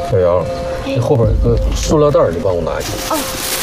小杨，那后边有个塑料袋，你帮我拿一下。 哦。